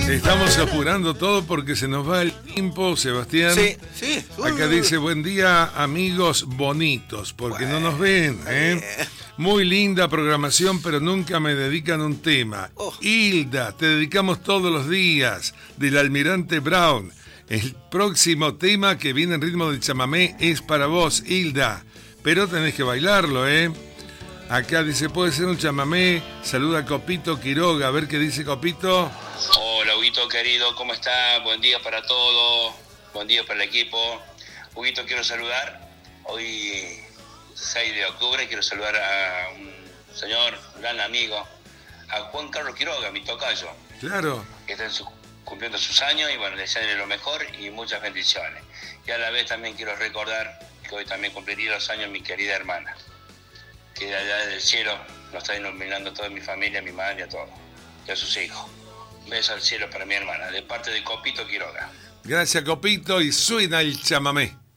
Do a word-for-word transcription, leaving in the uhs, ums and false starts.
Estamos apurando todo porque se nos va el tiempo, Sebastián. Sí, sí. Acá dice, buen día, amigos bonitos, porque bueno, no nos ven, ¿eh? Muy linda programación, pero nunca me dedican un tema. Oh. Hilda, te dedicamos todos los días, del Almirante Brown. El próximo tema que viene en ritmo de chamamé es para vos, Hilda. Pero tenés que bailarlo, ¿eh? Acá dice, puede ser un chamamé. Saluda a Copito Quiroga. A ver qué dice Copito. Hola, Huguito querido, ¿cómo está? Buen día para todos. Buen día para el equipo. Huguito, quiero saludar. Hoy, seis de octubre, quiero saludar a un señor, un gran amigo, a Juan Carlos Quiroga, mi tocayo. Claro. Que está en su, cumpliendo sus años y bueno, desearle lo mejor y muchas bendiciones. Y a la vez también quiero recordar que hoy también cumpliría los años mi querida hermana, que de allá del cielo nos está iluminando a toda mi familia, a mi madre, a todos, y a sus hijos. Un beso al cielo para mi hermana, de parte de Copito Quiroga. Gracias, Copito, y suena el chamamé.